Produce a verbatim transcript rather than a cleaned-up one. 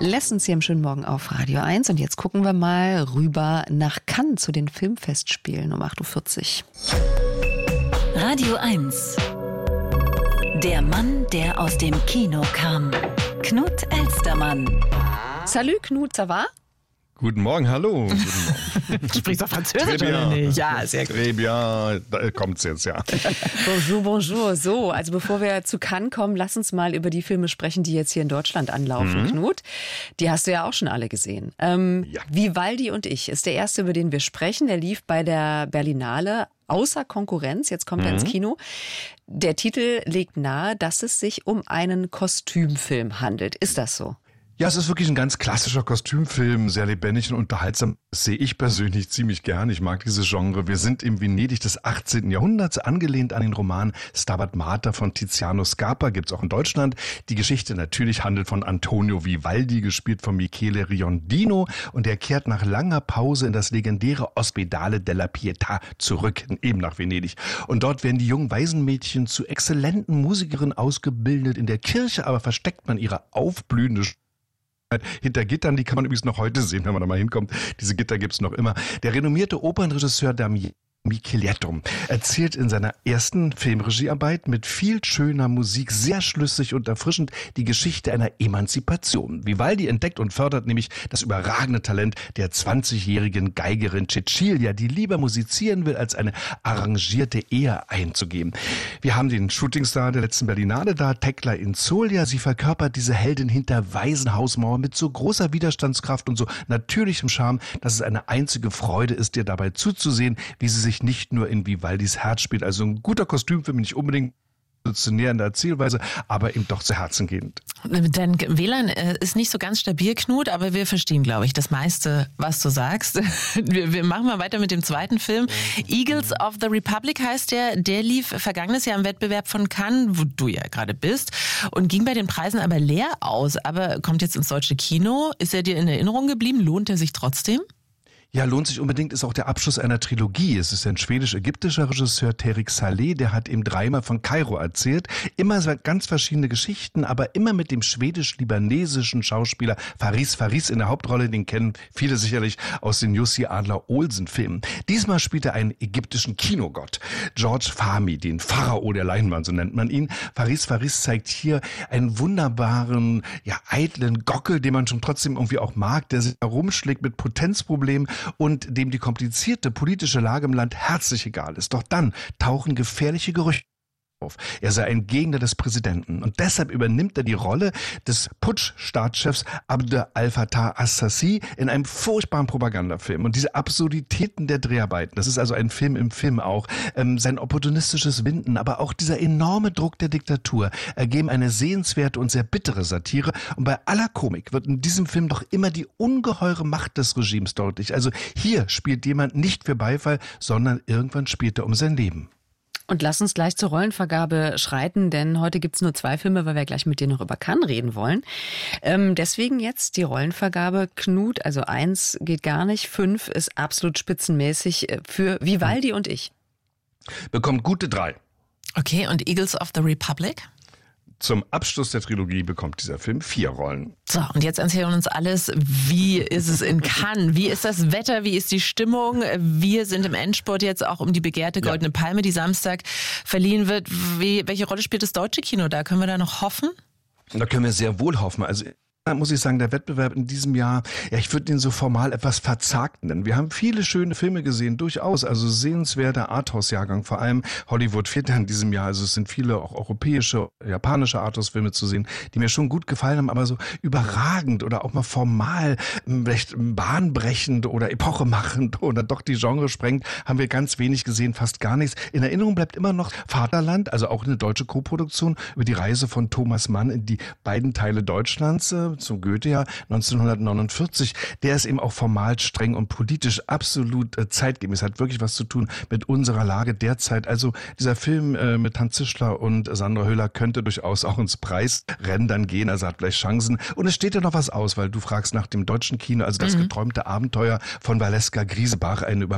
Lessons hier im schönen Morgen auf Radio eins. Und jetzt gucken wir mal rüber nach Cannes zu den Filmfestspielen um acht Uhr vierzig. Radio eins. Der Mann, der aus dem Kino kam. Knut Elstermann. Salut Knut, ça va? Guten Morgen, hallo. Guten Morgen. Du sprichst doch Französisch, oder nicht? Ja, sehr gut. Très bien, da kommt's jetzt, ja. Bonjour, bonjour. So, also bevor wir zu Cannes kommen, lass uns mal über die Filme sprechen, die jetzt hier in Deutschland anlaufen, mhm. Knut. Die hast du ja auch schon alle gesehen. Ähm, ja. Vivaldi und ich ist der erste, über den wir sprechen. Der lief bei der Berlinale außer Konkurrenz. Jetzt kommt mhm. er ins Kino. Der Titel legt nahe, dass es sich um einen Kostümfilm handelt. Ist das so? Ja, es ist wirklich ein ganz klassischer Kostümfilm, sehr lebendig und unterhaltsam. Das sehe ich persönlich ziemlich gern. Ich mag dieses Genre. Wir sind im Venedig des achtzehnten Jahrhunderts, angelehnt an den Roman Stabat Mater von Tiziano Scarpa, gibt's auch in Deutschland. Die Geschichte natürlich handelt von Antonio Vivaldi, gespielt von Michele Riondino, und er kehrt nach langer Pause in das legendäre Ospedale della Pietà zurück, eben nach Venedig. Und dort werden die jungen Waisenmädchen zu exzellenten Musikerinnen ausgebildet. In der Kirche aber versteckt man ihre aufblühende hinter Gittern, die kann man übrigens noch heute sehen, wenn man da mal hinkommt. Diese Gitter gibt's noch immer. Der renommierte Opernregisseur Damiano Micheletto erzählt in seiner ersten Filmregiearbeit mit viel schöner Musik sehr schlüssig und erfrischend die Geschichte einer Emanzipation. Vivaldi entdeckt und fördert nämlich das überragende Talent der zwanzigjährigen Geigerin Cecilia, die lieber musizieren will, als eine arrangierte Ehe einzugehen. Wir haben den Shootingstar der letzten Berlinale da, Tekla Inzolia. Sie verkörpert diese Heldin hinter Waisenhausmauer mit so großer Widerstandskraft und so natürlichem Charme, dass es eine einzige Freude ist, ihr dabei zuzusehen, wie sie sich nicht nur in Vivaldis Herz spielt. Also ein guter Kostümfilm, nicht unbedingt revolutionär in der Erzählweise, aber eben doch zu Herzen gehend. Dein W L A N ist nicht so ganz stabil, Knut, aber wir verstehen, glaube ich, das meiste, was du sagst. Wir, wir machen mal weiter mit dem zweiten Film. Eagles of the Republic heißt der. Der lief vergangenes Jahr im Wettbewerb von Cannes, wo du ja gerade bist, und ging bei den Preisen aber leer aus. Aber kommt jetzt ins deutsche Kino. Ist er dir in Erinnerung geblieben? Lohnt er sich trotzdem? Ja, lohnt sich unbedingt, ist auch der Abschluss einer Trilogie. Es ist ein schwedisch-ägyptischer Regisseur, Terik Saleh, der hat ihm dreimal von Kairo erzählt. Immer ganz verschiedene Geschichten, aber immer mit dem schwedisch-libanesischen Schauspieler Faris Faris in der Hauptrolle. Den kennen viele sicherlich aus den Jussi Adler-Olsen-Filmen. Diesmal spielt er einen ägyptischen Kinogott, George Fahmy, den Pharao der Leinwand, so nennt man ihn. Faris Faris zeigt hier einen wunderbaren, ja, eitlen Gockel, den man schon trotzdem irgendwie auch mag, der sich herumschlägt mit Potenzproblemen und dem die komplizierte politische Lage im Land herzlich egal ist. Doch dann tauchen gefährliche Gerüchte auf. Er sei ein Gegner des Präsidenten und deshalb übernimmt er die Rolle des Putsch-Staatschefs Abdel al-Fattah Assassi in einem furchtbaren Propagandafilm. Und diese Absurditäten der Dreharbeiten, das ist also ein Film im Film auch, ähm, sein opportunistisches Winden, aber auch dieser enorme Druck der Diktatur ergeben eine sehenswerte und sehr bittere Satire. Und bei aller Komik wird in diesem Film doch immer die ungeheure Macht des Regimes deutlich. Also hier spielt jemand nicht für Beifall, sondern irgendwann spielt er um sein Leben. Und lass uns gleich zur Rollenvergabe schreiten, denn heute gibt's nur zwei Filme, weil wir gleich mit dir noch über Cannes reden wollen. Ähm, deswegen jetzt die Rollenvergabe. Knut, also eins geht gar nicht, fünf ist absolut spitzenmäßig für Vivaldi und ich. Bekommt gute drei. Okay, und Eagles of the Republic? Zum Abschluss der Trilogie bekommt dieser Film vier Rollen. So, und jetzt erzählen uns alles, wie ist es in Cannes? Wie ist das Wetter? Wie ist die Stimmung? Wir sind im Endspurt jetzt auch um die begehrte Goldene ja. Palme, die Samstag verliehen wird. Wie, welche Rolle spielt das deutsche Kino da? Können wir da noch hoffen? Da können wir sehr wohl hoffen. Also muss ich sagen, der Wettbewerb in diesem Jahr, ja, ich würde ihn so formal etwas verzagt nennen. Wir haben viele schöne Filme gesehen, durchaus, also sehenswerter Arthouse-Jahrgang, vor allem Hollywood fehlt in diesem Jahr, also es sind viele auch europäische, japanische Arthouse-Filme zu sehen, die mir schon gut gefallen haben, aber so überragend oder auch mal formal, vielleicht bahnbrechend oder epochemachend oder doch die Genre sprengt, haben wir ganz wenig gesehen, fast gar nichts. In Erinnerung bleibt immer noch Vaterland, also auch eine deutsche Koproduktion über die Reise von Thomas Mann in die beiden Teile Deutschlands, zum Goethejahr neunzehnhundertneunundvierzig, der ist eben auch formal streng und politisch absolut äh, zeitgemäß, hat wirklich was zu tun mit unserer Lage derzeit. Also dieser Film äh, mit Hans Zischler und Sandra Hüller könnte durchaus auch ins Preisrennen dann gehen, also hat gleich Chancen. Und es steht ja noch was aus, weil du fragst nach dem deutschen Kino, also das mhm. geträumte Abenteuer von Valeska Griesbach, eine über